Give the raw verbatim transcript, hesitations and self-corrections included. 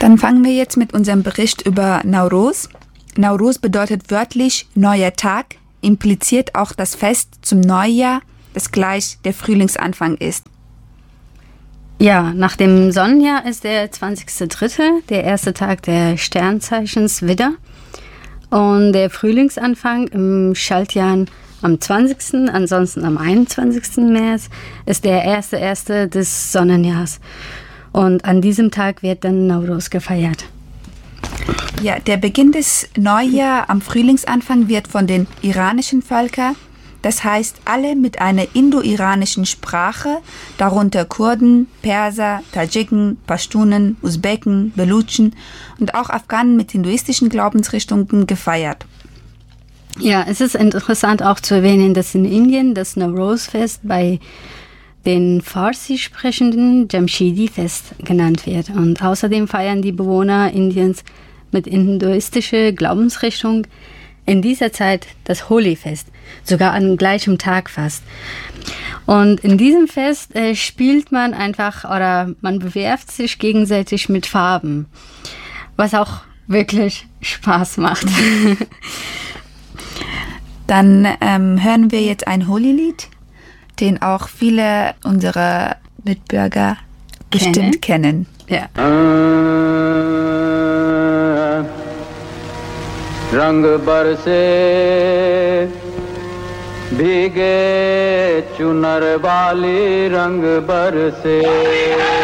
Dann fangen wir jetzt mit unserem Bericht über Nowruz. Nowruz bedeutet wörtlich neuer Tag, impliziert auch das Fest zum Neujahr, das gleich der Frühlingsanfang ist. Ja, nach dem Sonnenjahr ist der zwanzigster dritte der erste Tag der Sternzeichens Widder. Und der Frühlingsanfang im Schaltjahr am zwanzigsten, ansonsten am einundzwanzigsten März, ist der erste erste des Sonnenjahrs. Und an diesem Tag wird dann Nowruz gefeiert. Ja, der Beginn des Neujahrs am Frühlingsanfang wird von den iranischen Völkern, das heißt alle mit einer indo-iranischen Sprache, darunter Kurden, Perser, Tadschiken, Pashtunen, Usbeken, Belutschen und auch Afghanen mit hinduistischen Glaubensrichtungen gefeiert. Ja, es ist interessant auch zu erwähnen, dass in Indien das Nowruz-Fest bei den Farsi sprechenden Jamshidi-Fest genannt wird. Und außerdem feiern die Bewohner Indiens mit hinduistischer Glaubensrichtung in dieser Zeit das Holi-Fest, sogar an gleichem Tag fast. Und in diesem Fest äh, spielt man einfach oder man bewerft sich gegenseitig mit Farben, was auch wirklich Spaß macht. Dann ähm, hören wir jetzt ein Holi-Lied, den auch viele unserer Mitbürger bestimmt kennen. Ja. रंग बरसे भीगे चुनर वाली रंग बरसे